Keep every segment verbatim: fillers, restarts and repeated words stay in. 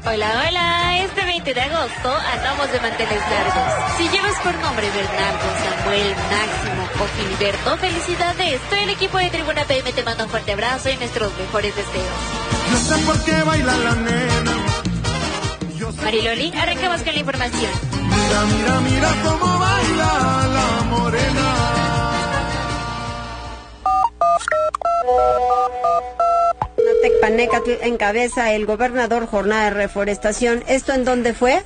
Hola, hola, este veinte de agosto andamos de manteles largos. Si llevas por nombre Bernardo, Samuel, Máximo o Filiberto, felicidades. Todo el equipo de Tribuna P M te manda un fuerte abrazo y nuestros mejores deseos. No sé por qué baila la nena. Mariloli, arrancamos con la información. Mira, mira, mira cómo baila la morena. Tecpanecatl encabeza el gobernador jornada de reforestación. ¿Esto en dónde fue?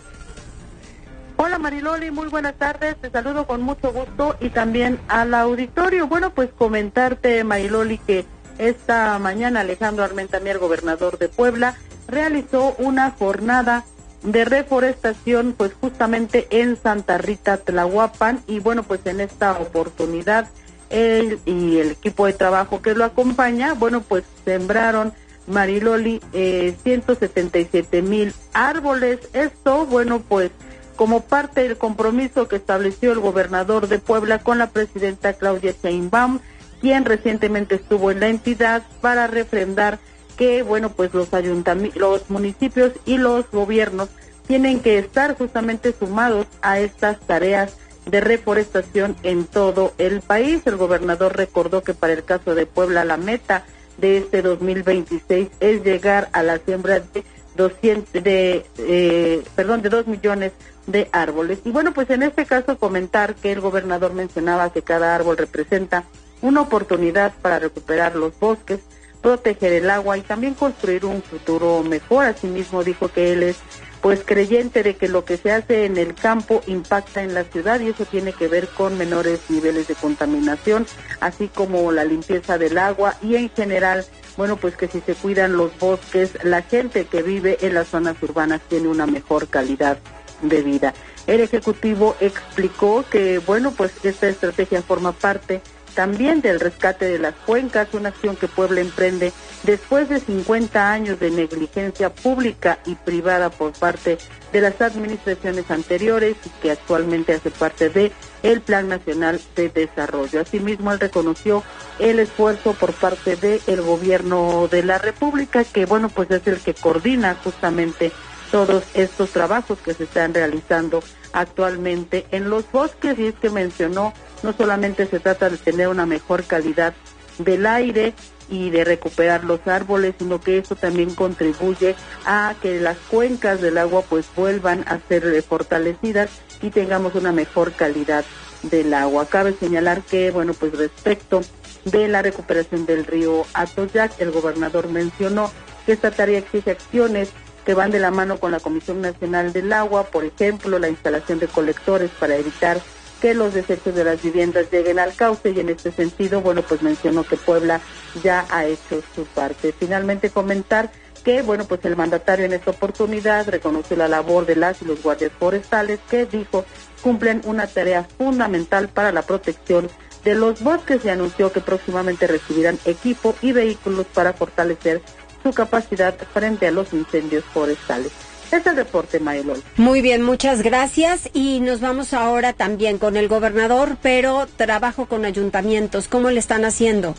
Hola Mariloli, muy buenas tardes, te saludo con mucho gusto y también al auditorio. Bueno, pues comentarte, Mariloli, que esta mañana Alejandro Armenta Mier, gobernador de Puebla, realizó una jornada de reforestación pues justamente en Santa Rita, Tlahuapan, y bueno, pues en esta oportunidad él y el equipo de trabajo que lo acompaña, bueno, pues sembraron, Mariloli, eh, ciento setenta y siete mil árboles. Esto, bueno, pues como parte del compromiso que estableció el gobernador de Puebla con la presidenta Claudia Sheinbaum, quien recientemente estuvo en la entidad para refrendar que, bueno, pues los ayuntamientos, los municipios y los gobiernos tienen que estar justamente sumados a estas tareas de reforestación en todo el país. El gobernador recordó que para el caso de Puebla la meta de este dos mil veintiséis es llegar a la siembra de doscientos de eh, perdón de dos millones de árboles. Y bueno, pues en este caso comentar que el gobernador mencionaba que cada árbol representa una oportunidad para recuperar los bosques, proteger el agua y también construir un futuro mejor. Asimismo dijo que él es pues creyente de que lo que se hace en el campo impacta en la ciudad y eso tiene que ver con menores niveles de contaminación, así como la limpieza del agua y en general, bueno, pues que si se cuidan los bosques, la gente que vive en las zonas urbanas tiene una mejor calidad de vida. El ejecutivo explicó que, bueno, pues esta estrategia forma parte también del rescate de las cuencas, una acción que Puebla emprende después de cincuenta años de negligencia pública y privada por parte de las administraciones anteriores y que actualmente hace parte de el Plan Nacional de Desarrollo. Asimismo, él reconoció el esfuerzo por parte del gobierno de la República, que bueno, pues es el que coordina justamente todos estos trabajos que se están realizando actualmente en los bosques, y es que mencionó, no solamente se trata de tener una mejor calidad del aire y de recuperar los árboles, sino que eso también contribuye a que las cuencas del agua pues vuelvan a ser fortalecidas y tengamos una mejor calidad del agua. Cabe señalar que, bueno, pues respecto de la recuperación del río Atoyac, el gobernador mencionó que esta tarea exige acciones que van de la mano con la Comisión Nacional del Agua, por ejemplo, la instalación de colectores para evitar que los desechos de las viviendas lleguen al cauce, y en este sentido, bueno, pues mencionó que Puebla ya ha hecho su parte. Finalmente comentar que, bueno, pues el mandatario en esta oportunidad reconoció la labor de las y los guardias forestales que, dijo, cumplen una tarea fundamental para la protección de los bosques y anunció que próximamente recibirán equipo y vehículos para fortalecer su capacidad frente a los incendios forestales. Es el reporte, Maylol. Muy bien, muchas gracias. Y nos vamos ahora también con el gobernador, pero trabajo con ayuntamientos. ¿Cómo le están haciendo?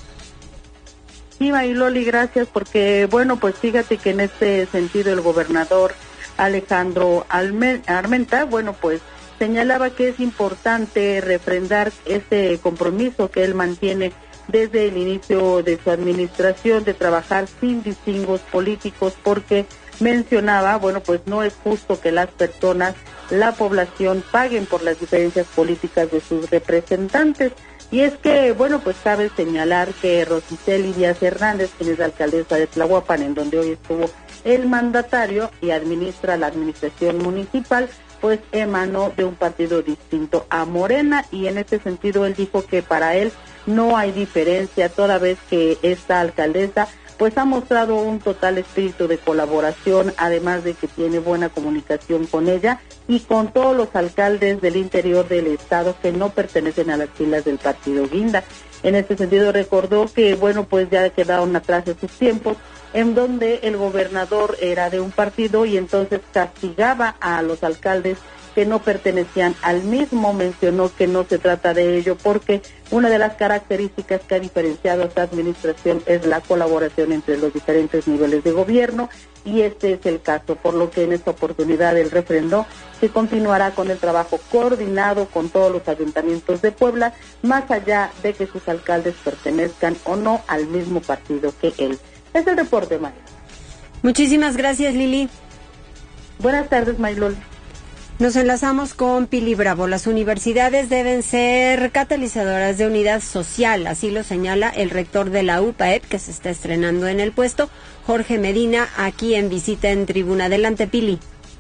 Sí, Mayloli, gracias, porque, bueno, pues fíjate que en este sentido el gobernador Alejandro Armenta, bueno, pues señalaba que es importante refrendar este compromiso que él mantiene desde el inicio de su administración de trabajar sin distingos políticos, porque mencionaba, bueno, pues no es justo que las personas, la población, paguen por las diferencias políticas de sus representantes. Y es que, bueno, pues cabe señalar que Rosiceli Díaz Hernández, quien es la alcaldesa de Tlahuapan, en donde hoy estuvo el mandatario y administra la administración municipal, pues emanó de un partido distinto a Morena, y en este sentido él dijo que para él no hay diferencia, toda vez que esta alcaldesa pues ha mostrado un total espíritu de colaboración, además de que tiene buena comunicación con ella y con todos los alcaldes del interior del estado que no pertenecen a las filas del partido Guinda. En este sentido recordó que, bueno, pues ya quedaron atrás de sus tiempos en donde el gobernador era de un partido y entonces castigaba a los alcaldes que no pertenecían al mismo. Mencionó que no se trata de ello porque una de las características que ha diferenciado a esta administración es la colaboración entre los diferentes niveles de gobierno, y este es el caso, por lo que en esta oportunidad él refrendó que continuará con el trabajo coordinado con todos los ayuntamientos de Puebla, más allá de que sus alcaldes pertenezcan o no al mismo partido que él. Es el reporte, María. Muchísimas gracias, Lili. Buenas tardes, Maylol. Nos enlazamos con Pili Bravo. Las universidades deben ser catalizadoras de unidad social, así lo señala el rector de la U P A E P, que se está estrenando en el puesto, Jorge Medina, aquí en visita en tribuna. Adelante, Pili.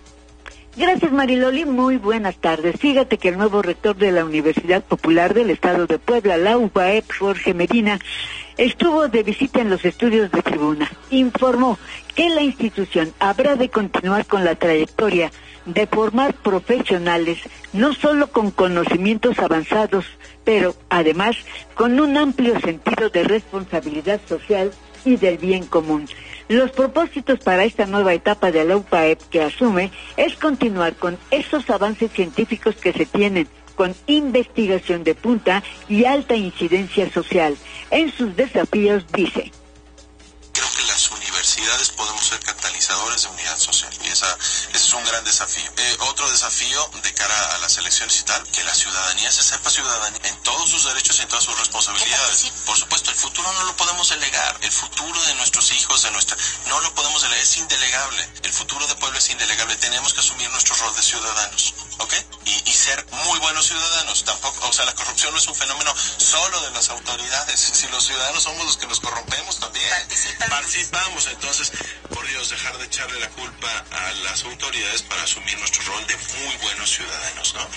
Gracias, Mariloli. Muy buenas tardes. Fíjate que el nuevo rector de la Universidad Popular del Estado de Puebla, la U P A E P, Jorge Medina, estuvo de visita en los estudios de tribuna. Informó que la institución habrá de continuar con la trayectoria de formar profesionales, no solo con conocimientos avanzados, pero además con un amplio sentido de responsabilidad social y del bien común. Los propósitos para esta nueva etapa de la U P A E P que asume es continuar con esos avances científicos que se tienen, con investigación de punta y alta incidencia social. En sus desafíos dice: creo que las universidades podemos ser catalizadores de unidad social, y esa, ese es un gran desafío. Eh, otro desafío de cara a las elecciones y tal, que la ciudadanía se sepa ciudadanía en todos sus derechos y en todas sus responsabilidades. Por supuesto, el futuro no lo podemos delegar, el futuro de nuestros hijos, de nuestra, no lo podemos delegar, es indelegable. El futuro de Puebla es indelegable, tenemos que asumir nuestro rol de ciudadanos, ¿ok? Y, y ser muy buenos ciudadanos. Tampoco, o sea, la corrupción no es un fenómeno solo de las autoridades. Si los ciudadanos somos los que nos corrompemos también. Participamos. Participamos. Entonces, por Dios, dejar de echarle la culpa a las autoridades para asumir nuestro rol de muy buenos ciudadanos, ¿no?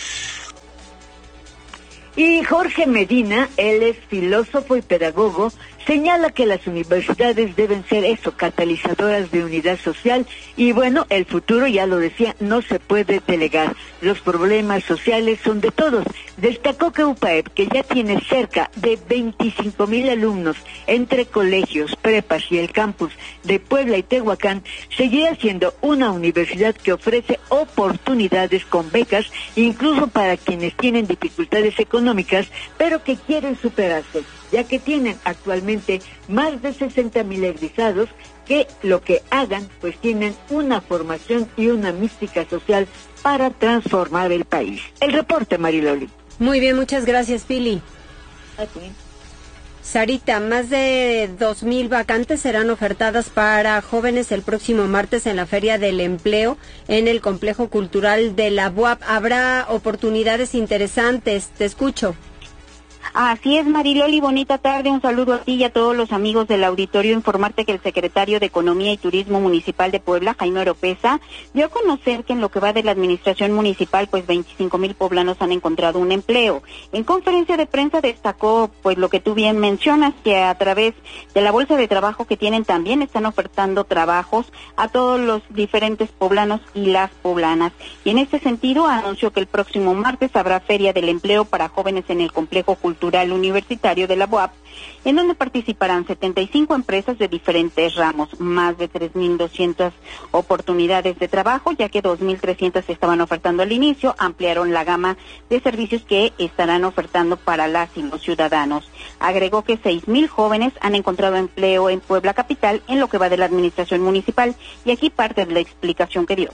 Y Jorge Medina, él es filósofo y pedagogo, señala que las universidades deben ser eso, catalizadoras de unidad social, y bueno, el futuro, ya lo decía, no se puede delegar. Los problemas sociales son de todos. Destacó que U P A E P, que ya tiene cerca de veinticinco mil alumnos entre colegios, prepas y el campus de Puebla y Tehuacán, seguirá siendo una universidad que ofrece oportunidades con becas, incluso para quienes tienen dificultades económicas, pero que quieren superarse, ya que tienen actualmente más de sesenta mil egresados que lo que hagan, pues tienen una formación y una mística social para transformar el país. El reporte, Mariloli. Muy bien, muchas gracias, Pili. Aquí. Sarita, más de dos mil vacantes serán ofertadas para jóvenes el próximo martes en la Feria del Empleo en el Complejo Cultural de la U A P. Habrá oportunidades interesantes. Te escucho. Así es, Mariloli, bonita tarde, un saludo a ti y a todos los amigos del auditorio. Informarte que el secretario de Economía y Turismo Municipal de Puebla, Jaime Oropesa, dio a conocer que en lo que va de la administración municipal, pues veinticinco mil poblanos han encontrado un empleo. En conferencia de prensa destacó, pues lo que tú bien mencionas, que a través de la bolsa de trabajo que tienen también están ofertando trabajos a todos los diferentes poblanos y las poblanas. Y en este sentido anunció que el próximo martes habrá Feria del Empleo para jóvenes en el Complejo Cultural Universitario de la U A P, en donde participarán setenta y cinco empresas de diferentes ramos, más de tres mil doscientas oportunidades de trabajo, ya que dos mil trescientas se estaban ofertando al inicio. Ampliaron la gama de servicios que estarán ofertando para las y los ciudadanos. Agregó que seis mil jóvenes han encontrado empleo en Puebla capital en lo que va de la administración municipal, y aquí parte de la explicación que dio.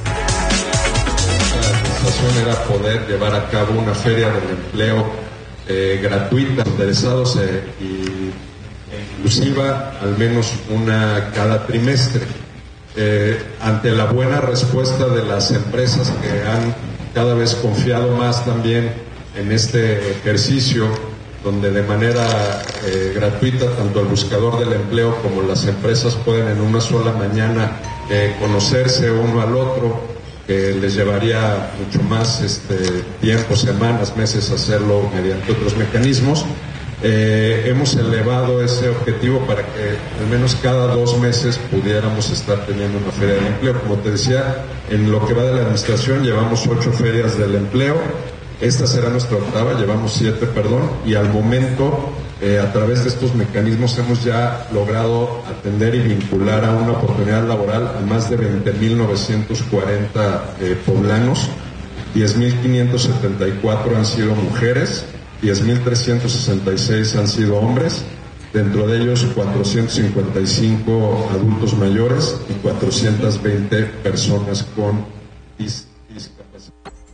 La sensación era poder llevar a cabo una feria del empleo Eh, gratuita, interesados eh, y inclusiva, al menos una cada trimestre. Eh, ante la buena respuesta de las empresas que han cada vez confiado más también en este ejercicio, donde de manera eh, gratuita tanto el buscador del empleo como las empresas pueden en una sola mañana eh, conocerse uno al otro, que les llevaría mucho más este, tiempo, semanas, meses hacerlo mediante otros mecanismos. Eh, hemos elevado ese objetivo para que al menos cada dos meses pudiéramos estar teniendo una feria del empleo. Como te decía, en lo que va de la administración llevamos ocho ferias del empleo. Esta será nuestra octava, llevamos siete, perdón, y al momento, eh, a través de estos mecanismos hemos ya logrado atender y vincular a una oportunidad laboral a más de veinte mil novecientos cuarenta eh, poblanos, diez mil quinientos setenta y cuatro han sido mujeres, diez mil trescientos sesenta y seis han sido hombres, dentro de ellos cuatrocientos cincuenta y cinco adultos mayores y cuatrocientas veinte personas con dis- discapacidad.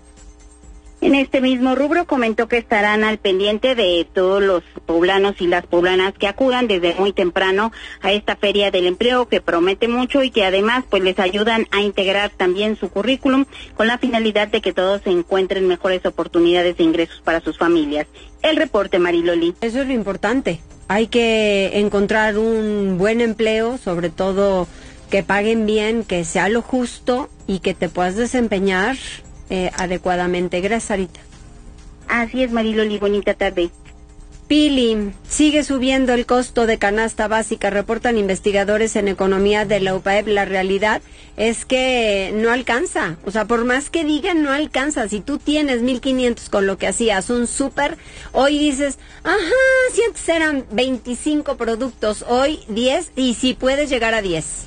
En este mismo rubro comentó que estarán al pendiente de todos los poblanos y las poblanas que acudan desde muy temprano a esta feria del empleo, que promete mucho y que además pues les ayudan a integrar también su currículum con la finalidad de que todos se encuentren mejores oportunidades de ingresos para sus familias. El reporte, Mariloli. Eso es lo importante. Hay que encontrar un buen empleo, sobre todo que paguen bien, que sea lo justo y que te puedas desempeñar Eh, adecuadamente. Gracias, Sarita. Así es, Mariloli, bonita tarde. Pili, sigue subiendo el costo de canasta básica, reportan investigadores en economía de la U P A E P. La realidad es que no alcanza, o sea, por más que digan, no alcanza. Si tú tienes mil quinientos con lo que hacías un súper, hoy dices, ajá, si antes eran veinticinco productos, hoy diez, y si puedes llegar a diez.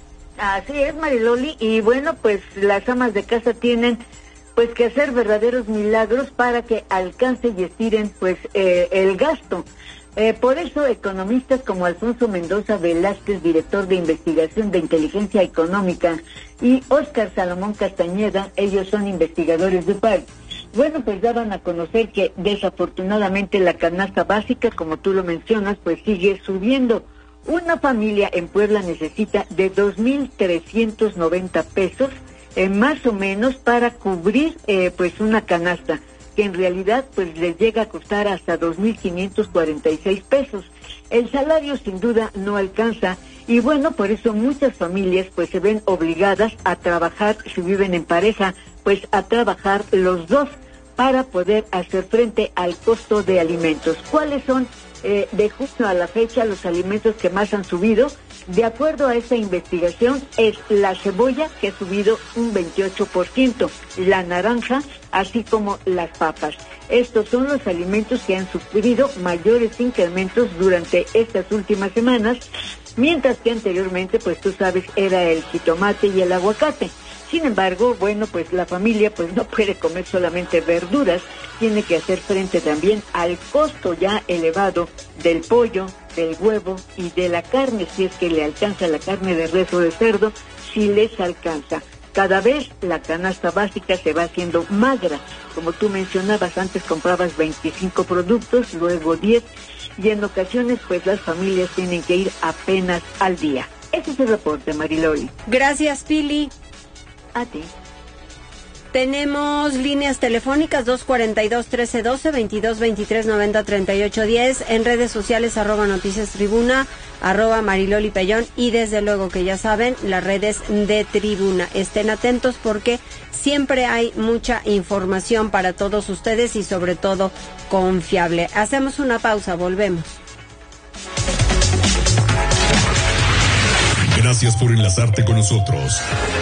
Así es, Mariloli, y bueno, pues las amas de casa tienen pues que hacer verdaderos milagros para que alcance y estiren pues eh, el gasto. Eh, por eso economistas como Alfonso Mendoza Velázquez, director de investigación de inteligencia económica, y Óscar Salomón Castañeda, ellos son investigadores de U P A E P, bueno, pues daban a conocer que desafortunadamente la canasta básica, como tú lo mencionas, pues sigue subiendo. Una familia en Puebla necesita de dos mil trescientos noventa pesos, eh, más o menos, para cubrir eh, pues una canasta, que en realidad pues les llega a costar hasta dos mil quinientos cuarenta y seis pesos. El salario sin duda no alcanza y bueno, por eso muchas familias pues se ven obligadas a trabajar, si viven en pareja, pues a trabajar los dos para poder hacer frente al costo de alimentos. ¿Cuáles son eh, de junio a la fecha los alimentos que más han subido? De acuerdo a esta investigación, es la cebolla, que ha subido un veintiocho por ciento, la naranja, así como las papas. Estos son los alimentos que han sufrido mayores incrementos durante estas últimas semanas, mientras que anteriormente, pues tú sabes, era el jitomate y el aguacate. Sin embargo, bueno, pues la familia pues no puede comer solamente verduras, tiene que hacer frente también al costo ya elevado del pollo, del huevo y de la carne, si es que le alcanza la carne de res o de cerdo, si les alcanza. Cada vez la canasta básica se va haciendo magra. Como tú mencionabas, antes comprabas veinticinco productos, luego diez, y en ocasiones pues las familias tienen que ir apenas al día. Ese es el reporte, Mariloli. Gracias, Pili. A ti. Tenemos líneas telefónicas dos cuarenta y dos, trece doce, veintidós veintitrés, noventa, treinta y ocho diez, en redes sociales arroba noticias tribuna, arroba Mariloli Pellón, y desde luego que ya saben, las redes de Tribuna. Estén atentos porque siempre hay mucha información para todos ustedes y sobre todo confiable. Hacemos una pausa, volvemos. Gracias por enlazarte con nosotros.